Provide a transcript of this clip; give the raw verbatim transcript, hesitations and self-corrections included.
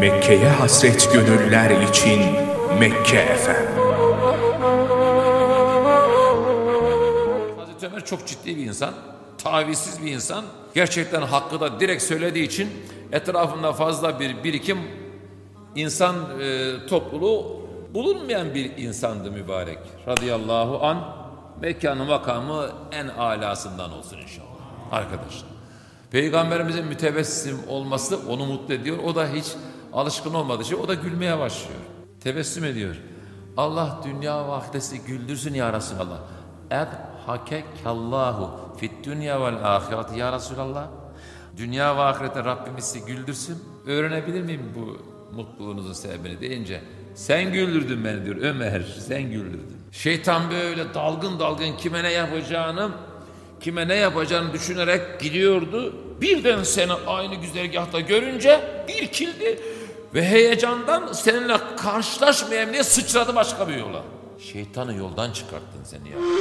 Mekke'ye hasret gönüller için Mekke Efem. Hazreti Ömer çok ciddi bir insan, tavizsiz bir insan. Gerçekten hakkı da direkt söylediği için etrafında fazla bir birikim insan e, topluluğu bulunmayan bir insandı mübarek. Radıyallahu an, mekanı makamı en alasından olsun inşallah. Arkadaşlar, Peygamberimizin mütebessim olması onu mutlu ediyor. O da hiç alışkın olmadığı için o da gülmeye başlıyor. Tebessüm ediyor. Allah dünya ve ahireti güldürsün ya Resulallah. Edhakekallahu fit dünya vel ahireti ya Resulallah. Dünya ve ahirette Rabbimiz sizi güldürsün. Öğrenebilir miyim bu mutluluğunuzun sebebini deyince, sen güldürdün beni diyor Ömer, sen güldürdün. Şeytan böyle dalgın dalgın kime ne yapacağını, kime ne yapacağını düşünerek gidiyordu. Birden seni aynı güzergahta görünce irkildi ve heyecandan seninle karşılaşmayayım diye sıçradı başka bir yola. Şeytanı yoldan çıkarttın seni ya.